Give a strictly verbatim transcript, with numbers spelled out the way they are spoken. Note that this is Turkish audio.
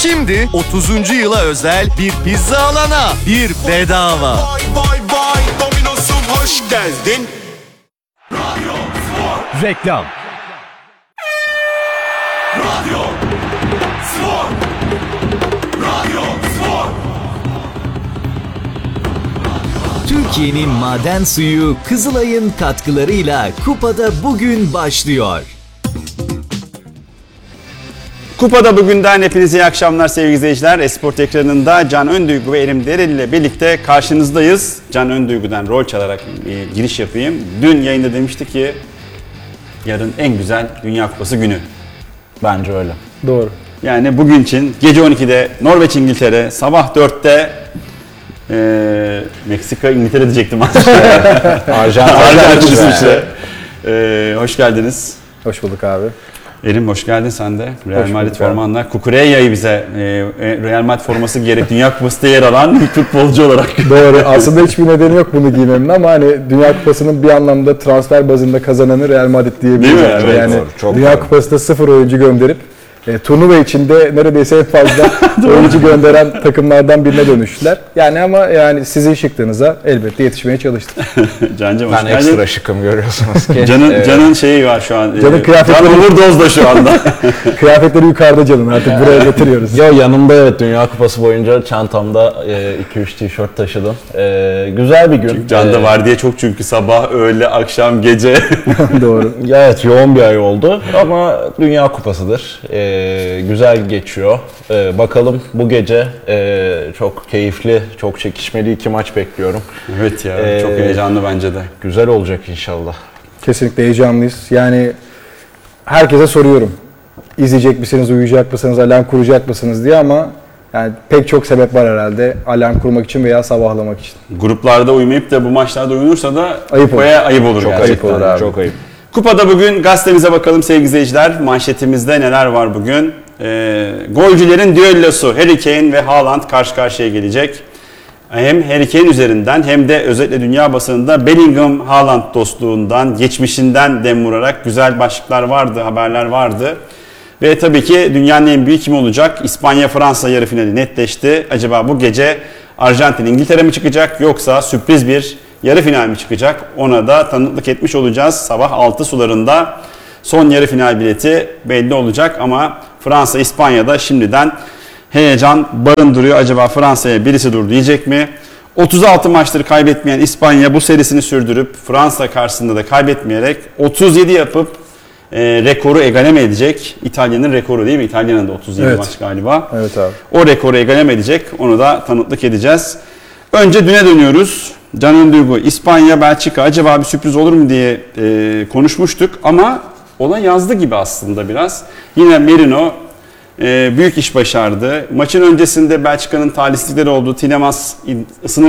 Şimdi otuzuncu yıla özel bir pizza alana bir bedava. Vay vay vay Domino's'um hoş geldin. Reklam. Radyo Spor. Radyo Spor. Türkiye'nin maden suyu Kızılay'ın katkılarıyla kupada bugün başlıyor. Kupada bugünden hepinize iyi akşamlar sevgili izleyiciler. Esport ekranında Can Önduygu ve Erim Dereli ile birlikte karşınızdayız. Can Önduygu'dan rol çalarak e, giriş yapayım. Dün yayında demişti ki yarın en güzel Dünya Kupası günü. Bence öyle. Doğru. Yani bugün için gece on ikide Norveç İngiltere, sabah dörtte e, Meksika İngiltere diyecektim. Arjantin. Arjantin İsviçre. E, hoş geldiniz. Hoş bulduk abi. Erim hoş geldin sen de. Real Hoş Madrid bulduk abi. formanla. Kukureya'yı bize e, e, Real Madrid forması giyerek Dünya Kupası'nda yer alan bir futbolcu olarak. Doğru. Aslında hiçbir nedeni yok bunu giymemin ama hani Dünya Kupası'nın bir anlamda transfer bazında kazananı Real Madrid diyebiliriz. Değil mi? Yani, Evet, yani doğru. Çok Dünya doğru. Kupası'nda sıfır oyuncu gönderip e, turnuva içinde neredeyse en fazla oyuncu gönderen takımlardan birine dönüştüler. Yani ama yani sizin şıklığınıza elbette yetişmeye çalıştık. Cancım hoş Ben geldin. ekstra şıkım görüyorsunuz ki. Canın, Evet. canın şeyi var şu an. Canın e, kıyafetleri- Can overdozda şu anda. Kıyafetleri yukarıda canım artık buraya getiriyoruz. Yo, yanımda evet Dünya Kupası boyunca çantamda iki üç tişört taşıdım. E, güzel bir gün. Can'da E, var diye çok çünkü sabah, öğle, akşam, gece. Doğru. Evet, yoğun bir ay oldu ama Dünya Kupası'dır. E, güzel geçiyor. E, bakalım bu gece e, çok keyifli, çok çekişmeli iki maç bekliyorum. Evet ya Ee, çok heyecanlı bence de. Güzel olacak inşallah. Kesinlikle heyecanlıyız. Yani herkese soruyorum. İzleyecek misiniz, uyuyacak mısınız, alarm kuracak mısınız diye ama yani pek çok sebep var herhalde alarm kurmak için veya sabahlamak için. Gruplarda uyumayıp da bu maçlarda uyunursa da Ayıp olur. kupaya ayıp olur Çok gerçekten. ayıp olur abi. Çok ayıp. Kupada bugün gazetemize bakalım sevgili izleyiciler. Manşetimizde neler var bugün? Ee, golcülerin düellosu Harry Kane ve Haaland karşı karşıya gelecek. Hem Harry Kane üzerinden hem de özellikle dünya basınında Bellingham-Haaland dostluğundan, geçmişinden dem vurarak güzel başlıklar vardı, haberler vardı. Ve tabii ki dünyanın en büyük kim olacak? İspanya-Fransa yarı finali netleşti. Acaba bu gece Arjantin-İngiltere mi çıkacak yoksa sürpriz bir yarı final mi çıkacak? Ona da tanıklık etmiş olacağız. Sabah altı sularında son yarı final bileti belli olacak ama Fransa İspanya'da şimdiden heyecan barındırıyor. Acaba Fransa'ya birisi dur diyecek mi? otuz altı maçtır kaybetmeyen İspanya bu serisini sürdürüp Fransa karşısında da kaybetmeyerek otuz yedi yapıp e, rekoru egale mi edecek? İtalya'nın rekoru değil mi? İtalya'nın da otuz yedi Evet. maç galiba. Evet abi. O rekoru egale mi edecek? Onu da tanıklık edeceğiz. Önce düne dönüyoruz. Can Önduygu, İspanya, Belçika acaba bir sürpriz olur mu diye e, konuşmuştuk ama olay yazdı gibi aslında biraz. Yine Merino e, büyük iş başardı. Maçın öncesinde Belçika'nın talihsizlikleri oldu. Tielemans ısınır